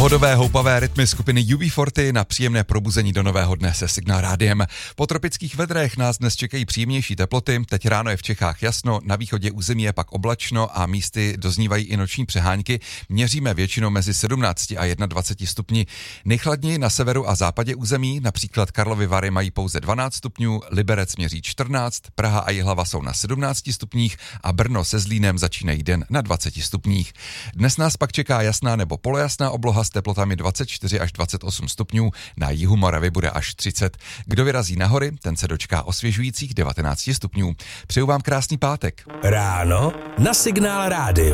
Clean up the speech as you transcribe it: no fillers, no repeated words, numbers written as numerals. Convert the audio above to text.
Pohodové houpavé rytmy skupiny UB40 na příjemné probuzení do nového dne se Signál rádiem. Po tropických vedrech nás dnes čekají příjemnější teploty, teď ráno je v Čechách jasno, na východě území je pak oblačno a místy doznívají i noční přehánky. Měříme většinou mezi 17 a 21 stupni. Nejchladněji na severu a západě území, například Karlovy Vary mají pouze 12 stupňů, Liberec měří 14, Praha a Jihlava jsou na 17 stupních a Brno se Zlínem začínají den na 20 stupních. Dnes nás pak čeká jasná nebo polojasná obloha s teplotami 24 až 28 stupňů, na jihu Moravy bude až 30. Kdo vyrazí na hory, ten se dočká osvěžujících 19 stupňů. Přeju vám krásný pátek. Ráno na Signál rádiu.